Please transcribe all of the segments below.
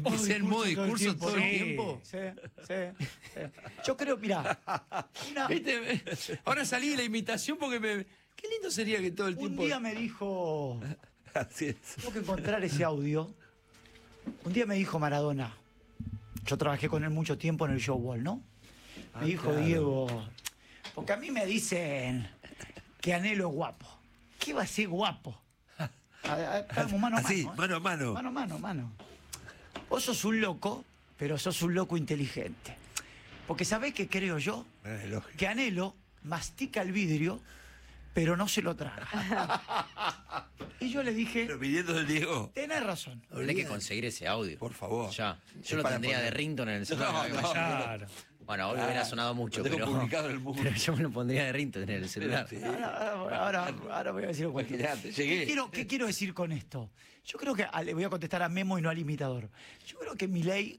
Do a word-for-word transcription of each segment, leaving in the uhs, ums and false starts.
que sea el modo discurso todo el Sí, tiempo. Sí, sí, sí. Yo creo, mirá, una- ¿Viste? Ahora salí de la imitación porque me... Qué lindo sería que todo el un tiempo... día me dijo, Así es. tengo que encontrar ese audio. Un día me dijo Maradona, yo trabajé con él mucho tiempo en el show wall, ¿no? Me Ah, dijo claro. Diego, porque a mí me dicen que Anhelo es guapo. ¿Qué va a ser guapo? A- a- Estamos mano a mano. Así, ¿eh? mano a mano. Mano a mano, mano. Vos sos un loco, pero sos un loco inteligente. Porque ¿sabés qué creo yo? Eh, lógico. Que Anhelo mastica el vidrio, pero no se lo traga. Y yo le dije, Pero pidiendo del Diego. tenés razón. Tendré que conseguir ese audio. Por favor. Ya. Es Yo lo para tendría poner- de ringtone en el celular. No, no, Claro. Bueno, hoy hubiera sonado mucho, lo tengo pero, publicado en el mundo. pero yo me lo pondría de ringtone en el celular. Sí. Ahora, ahora, ahora voy a decir cualquier Imaginate, llegué. ¿Qué quiero, ¿Qué quiero decir con esto? Yo creo que, ah, le voy a contestar a Memo y no al imitador. Yo creo que Milei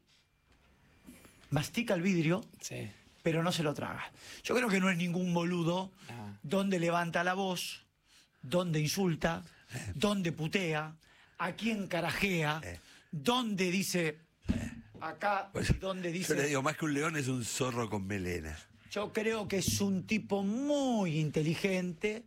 mastica el vidrio, Sí. pero no se lo traga. Yo creo que no es ningún boludo Ah. donde levanta la voz, donde insulta, donde putea, a quién carajea, Eh. donde dice acá Pues, y donde dice... Yo le digo, más que un león es un zorro con melena. Yo creo que es un tipo muy inteligente,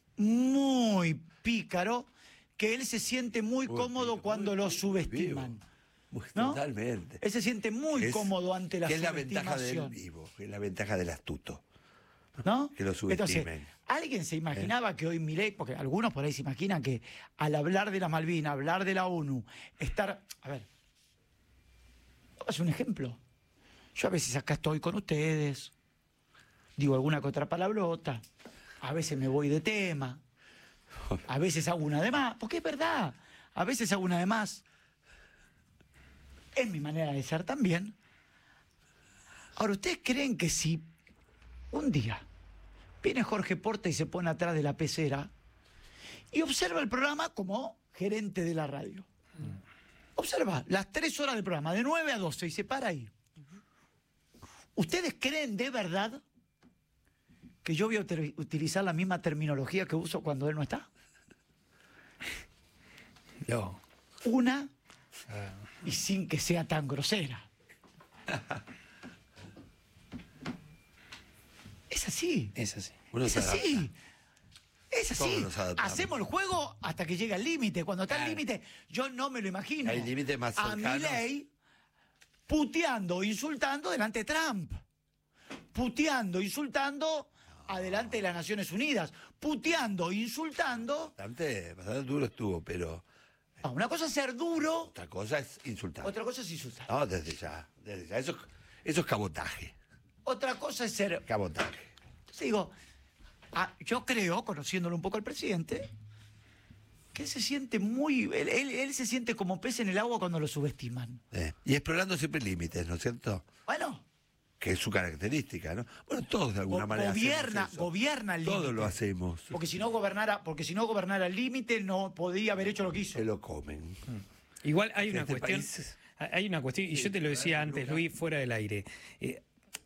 muy pícaro, que él se siente muy Muy cómodo pícaro, cuando muy- lo muy subestiman. vivo. Muy- ¿No? Totalmente. Él se siente muy Es- cómodo ante la que es la ventaja del subestimación. vivo, que es la ventaja del astuto. ¿No? Que lo subestimen. Entonces, ¿alguien se imaginaba que hoy Milei, porque algunos por ahí se imaginan que al hablar de la Malvinas, hablar de la ONU, estar... A ver, es un ejemplo. Yo a veces acá estoy con ustedes, digo alguna que otra palabrota, a veces me voy de tema, a veces hago una de más, porque es verdad, a veces hago una de más. Es mi manera de ser también. Ahora, ¿ustedes creen que si un día viene Jorge Porta y se pone atrás de la pecera y observa el programa como gerente de la radio? Observa las tres horas del programa, de nueve a doce, y se para ahí. ¿Ustedes creen de verdad que yo voy a util- utilizar la misma terminología que uso cuando él no está? No. Una, y sin que sea tan grosera. Es así. Es así. Uno Es se adapta. así. Es Todos así. nos adaptamos. Hacemos el juego hasta que llega el límite. Cuando está el Claro. límite, yo no me lo imagino. Hay límites más A cercanos. Milei puteando, insultando delante de Trump. Puteando, insultando adelante de las Naciones Unidas. Puteando, insultando. Bastante, bastante duro estuvo, pero Ah, una cosa es ser duro, otra cosa es insultar. otra cosa es insultar. No, desde ya, desde ya. Eso, eso es cabotaje. Otra cosa es ser... Cabotaje. Entonces digo, ah, yo creo, conociéndolo un poco al presidente, que él se siente muy... Él, él- él se siente como pez en el agua cuando lo subestiman. Eh, Y explorando siempre límites, ¿no es cierto? Bueno, Que es su característica, ¿no? Bueno, todos de alguna go- manera gobierna, hacemos eso. gobierna el límite. Todos lo hacemos. Porque si no gobernara, porque si no gobernara el límite, no podría haber hecho lo que hizo. Se lo comen. Igual hay una Este cuestión, país- hay una cuestión, y yo te lo decía antes, Luis, fuera del aire, eh,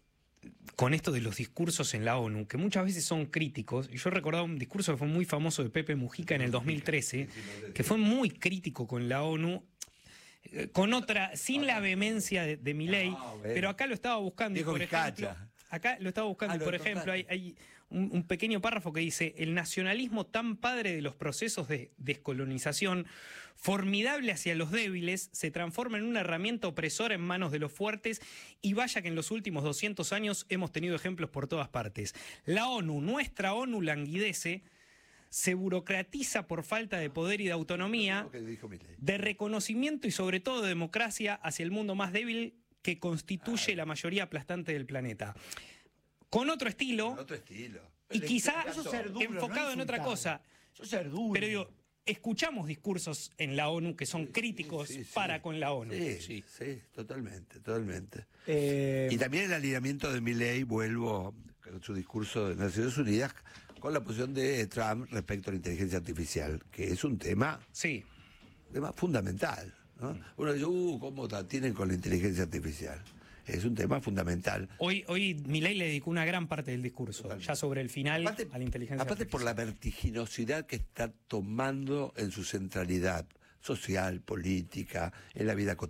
con esto de los discursos en la ONU, que muchas veces son críticos. Yo recordaba un discurso que fue muy famoso de Pepe Mujica en el dos mil trece, que fue muy crítico con la ONU, eh, con otra, sin la vehemencia de, de Milei, No, bueno. pero acá lo estaba buscando. y Dijo por Vizcacha. ejemplo, acá lo estaba buscando, Ah, y lo por de ejemplo, hay, Torrati. hay un, un pequeño párrafo que dice: el nacionalismo tan padre de los procesos de descolonización, formidable hacia los débiles, se transforma en una herramienta opresora en manos de los fuertes, y vaya que en los últimos doscientos años hemos tenido ejemplos por todas partes. La ONU, nuestra ONU, languidece, se burocratiza por falta de poder y de autonomía, Lo que dijo Milei. de reconocimiento y sobre todo de democracia hacia el mundo más débil que constituye la mayoría aplastante del planeta. Con otro estilo, Con otro estilo. y quizá Eso es ser duro, enfocado no en otra insultar. cosa. Eso es ser duro. Pero digo, escuchamos discursos en la ONU que son críticos Sí, sí. para con la ONU. Sí, sí, sí, totalmente, totalmente. Eh, Y también el alineamiento de Milei, vuelvo con su discurso de Naciones Unidas, con la posición de Trump respecto a la inteligencia artificial, que es un tema, Sí. tema fundamental, ¿no? Uno dice, uh, ¿cómo la tienen con la inteligencia artificial? Es un tema fundamental. Hoy, hoy Milei le dedicó una gran parte del discurso, Totalmente. ya sobre el final, Aparte, a la inteligencia aparte por la artificial. vertiginosidad que está tomando en su centralidad social, política, en la vida cotidiana.